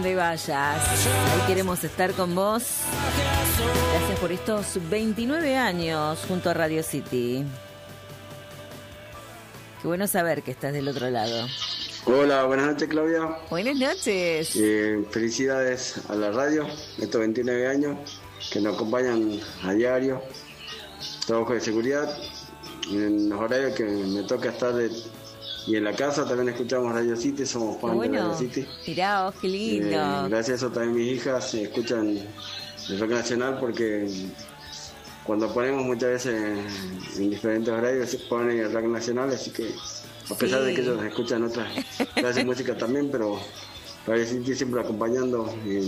donde vayas. Ahí queremos estar con vos. Gracias por estos 29 años junto a Radio City. Qué bueno saber que estás del otro lado. Hola, buenas noches, Claudia. Buenas noches. Felicidades a la radio, estos 29 años que nos acompañan a diario. Trabajo de seguridad, en los horarios que me toca estar y en la casa también escuchamos Radio City, somos fans de Radio City. Mirá, qué lindo. Gracias a eso también mis hijas escuchan el rock nacional porque cuando ponemos muchas veces en diferentes horarios se pone el rock nacional, así que a pesar de que ellos escuchan otras clases de música también, pero Radio City siempre acompañando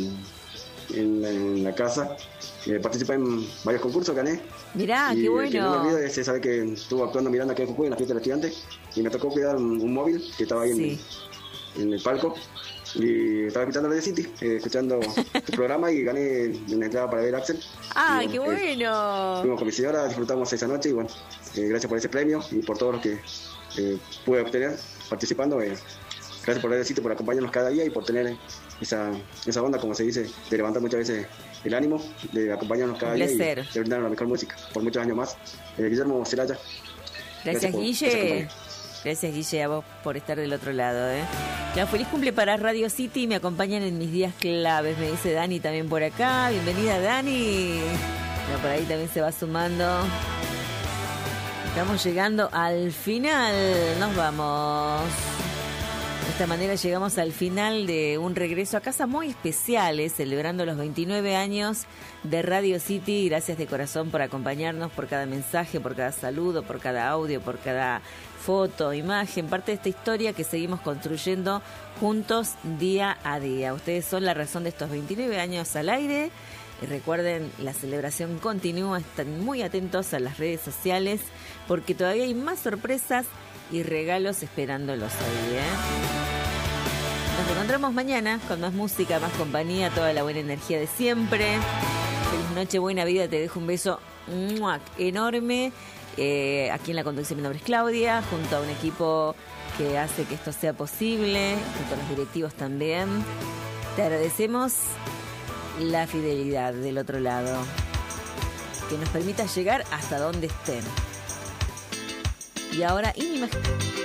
en la casa. Participé en varios concursos, gané. Mirá, qué bueno. Que no me olvido, se sabe que estuvo actuando Miranda aquí en Jujuy en la fiesta del estudiante y me tocó cuidar un móvil que estaba ahí en el palco y estaba escuchando Radio City, escuchando tu programa y gané una entrada para ver a Axel. ¡Ah, y, qué bueno! Fuimos con mi señora, disfrutamos esa noche y bueno, gracias por ese premio y por todo lo que pude obtener participando. Gracias por Radio City, por acompañarnos cada día y por tener esa onda, como se dice, de levantar muchas veces el ánimo, de acompañarnos cada día y de brindarnos la mejor música por muchos años más. Guillermo Celaya. Gracias Guille. Gracias Guille a vos por estar del otro lado. Ya, feliz cumple para Radio City, me acompañan en mis días claves, me dice Dani también por acá. Bienvenida Dani. Bueno, por ahí también se va sumando. Estamos llegando al final, nos vamos. De esta manera llegamos al final de un regreso a casa muy especial, celebrando los 29 años de Radio City. Gracias de corazón por acompañarnos, por cada mensaje, por cada saludo, por cada audio, por cada foto, imagen, parte de esta historia que seguimos construyendo juntos día a día. Ustedes son la razón de estos 29 años al aire. Y recuerden, la celebración continúa, están muy atentos a las redes sociales porque todavía hay más sorpresas y regalos esperándolos ahí, Nos encontramos mañana con más música, más compañía, toda la buena energía de siempre. Feliz noche, buena vida, te dejo un beso enorme. Aquí en la conducción mi nombre es Claudia, junto a un equipo que hace que esto sea posible, junto a los directivos también. Te agradecemos la fidelidad del otro lado, que nos permita llegar hasta donde estén. Y ahora,